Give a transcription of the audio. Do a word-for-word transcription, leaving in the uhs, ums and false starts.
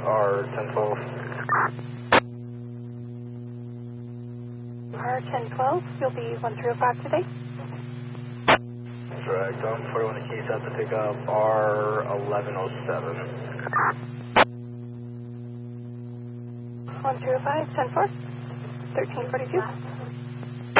R ten twelve. R ten twelve, you'll be one three oh five today. Correct. Um, forty-one the keys out to pick up R eleven oh seven. one three oh five, ten four, thirteen forty-two.